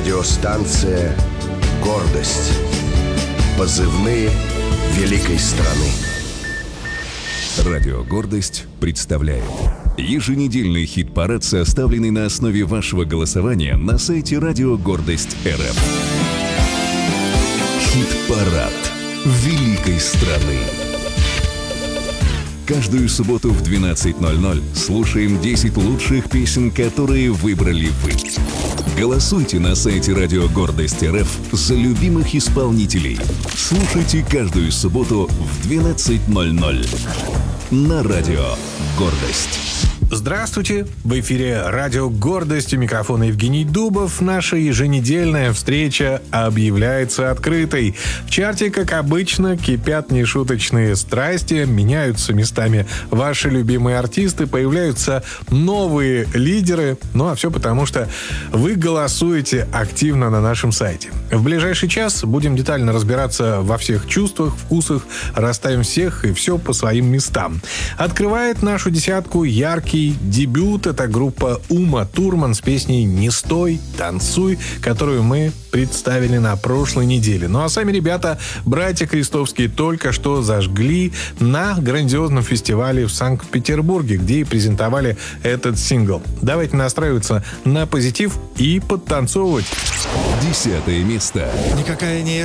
Радиостанция «Гордость». Позывные великой страны. Радио «Гордость» представляет еженедельный хит-парад, составленный на основе вашего голосования на сайте Радио Гордость РФ. Хит-парад великой страны. Каждую субботу в 12:00 слушаем 10 лучших песен, которые выбрали вы. Голосуйте на сайте Радио Гордость РФ за любимых исполнителей. Слушайте каждую субботу в 12:00 на Радио Гордость. Здравствуйте! В эфире Радио Гордость, у микрофона Евгений Дубов. Наша еженедельная встреча объявляется открытой. В чарте, как обычно, кипят нешуточные страсти, меняются местами ваши любимые артисты, появляются новые лидеры. Ну а все потому, что вы голосуете активно на нашем сайте. В ближайший час будем детально разбираться во всех чувствах, вкусах, расставим всех и все по своим местам. Открывает нашу десятку яркий дебют. Это группа Ума Турман с песней «Не стой, танцуй», которую мы представили на прошлой неделе. Ну а сами ребята, братья Крестовские, только что зажгли на грандиозном фестивале в Санкт-Петербурге, где и презентовали этот сингл. Давайте настраиваться на позитив и подтанцовывать. 10 место. Никакая не